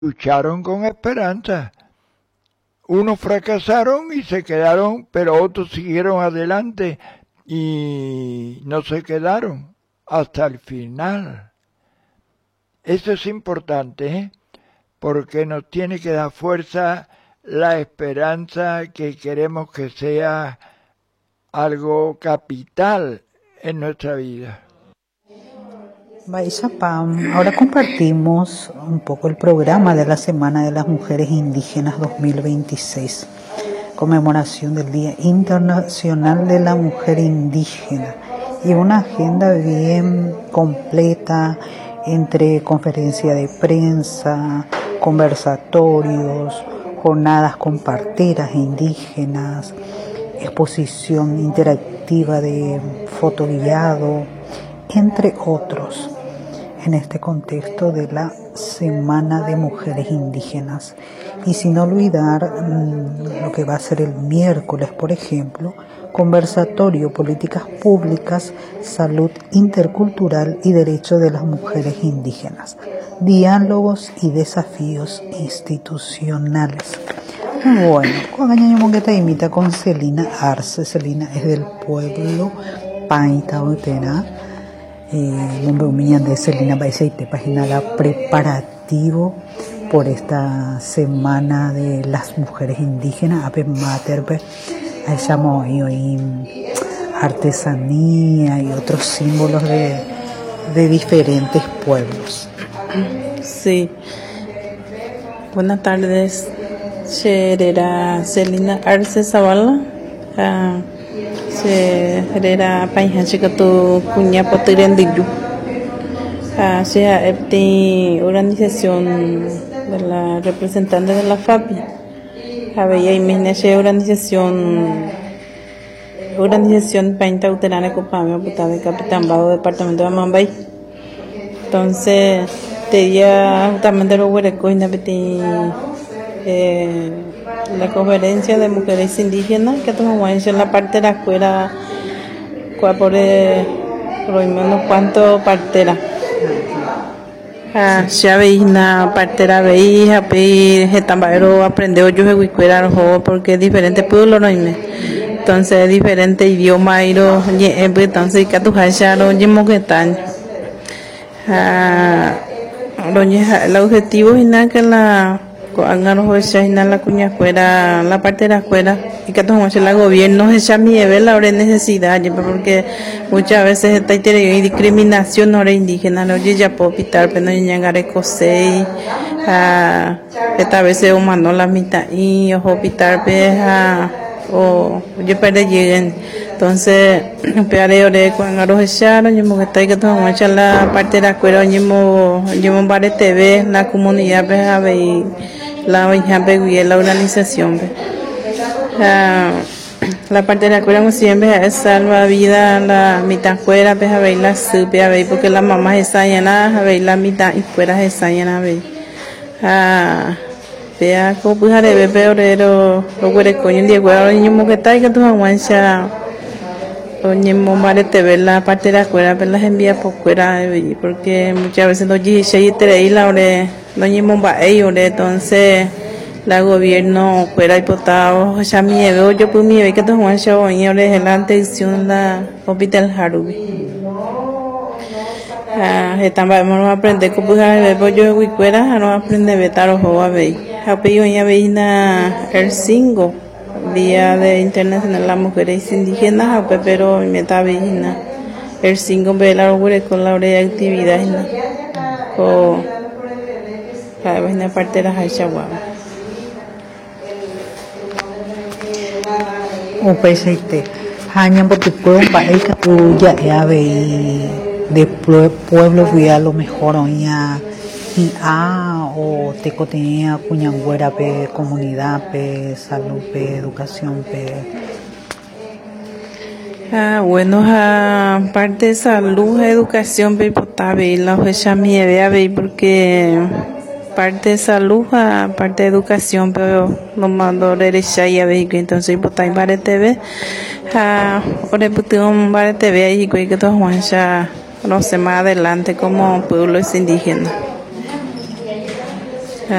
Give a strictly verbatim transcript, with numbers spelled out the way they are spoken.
lucharon con esperanza. Unos fracasaron y se quedaron, pero otros siguieron adelante y no se quedaron hasta el final. Eso es importante, ¿eh? Porque nos tiene que dar fuerza la esperanza que queremos que sea algo capital en nuestra vida. Baisha Pam, ahora compartimos un poco el programa de la Semana de las Mujeres Indígenas dos mil veintiséis, conmemoración del Día Internacional de la Mujer Indígena, y una agenda bien completa entre conferencia de prensa, conversatorios, jornadas con parteras indígenas, exposición interactiva de fotoguiado, entre otros, en este contexto de la Semana de Mujeres Indígenas. Y sin olvidar mmm, lo que va a ser el miércoles, por ejemplo, conversatorio, políticas públicas, salud intercultural y derechos de las mujeres indígenas, diálogos y desafíos institucionales. Bueno, Coagañaña imita con Celina Arce. Celina es del pueblo Paita Utera. Eh, nombre humillan de Celina Baiseite, página la preparativo por esta Semana de las Mujeres Indígenas, Ape Materbe, llamo y artesanía y otros símbolos de, de diferentes pueblos. Sí. Buenas tardes. Serera Celina Arce Zavala. Uh, Serera Paija Chicatu Cuña Potirendilu. Uh, sea esta organización de la representante de la FAPI. Había imagínese organización organización Painta Uterana Copame, de Capitán Bado, departamento de Amambay. Entonces, tenía justamente los huerecos eh, la conferencia de mujeres indígenas que tomamos en la parte de la escuela, por lo menos cuánto partera. Ah, ya veis una partera veis, a pedir, estambaro aprendeo yo he escuela porque es diferente pueblo no hay. Entonces diferente idioma y lo entonces que tu haya lo llemo que tan ah el objetivo es nada que la hagan los en la cuña fuera la parte de la escuela y que todo el gobierno se llame la hora de necesidad porque muchas veces está hay discriminación no indígena no ya puedo pitar pero no llegar cosey a esta vez se humano la mitad y ojo pitar a o yo perdí lleguen entonces peare ore cuando los echaron yo me estoy que todo mucha la parte de la escuela yo me yo me vale T V la comunidad pues a ver la y la organización la, la parte de la escuela como siempre es salva vida la mitad fuera pues a ver la supe a ver porque la mamá está llena a ver la mitad y fuera está llena a ver ah vea como pues a ver pero lo que coño de igual niño mo que está y que tú aguancha oye mo vale te ver la parte de la escuela pero las envía por fuera porque muchas veces los dice y te la hora no llevamos a ellos entonces la gobierno fuera diputado ya miedo yo pues miedo que todo mundo hoy la atención la hospital Harubi ah estamos vamos a aprender cómo pues yo voy fuera no aprender vetar o a ver a pedir ya veina el cinco día de internacional las mujeres indígenas pero me está bien el cinco ve la con la hora de actividad o cada vez una parte de la Hachawa. O peseite, hañan porque puedo para el que tú ya ya ve de pueblo fui a lo mejor oña y a o te cotenía cuñangüera pe comunidad pe salud pe educación pe. Ah, bueno, a parte de salud, educación pe potable la fecha mía ve porque parte de salud a parte de educación pero lo mando derecha y a ver que entonces botar en varias T V a por ejemplo un varias T V ahí que todos van a no sé más adelante como pueblos indígenas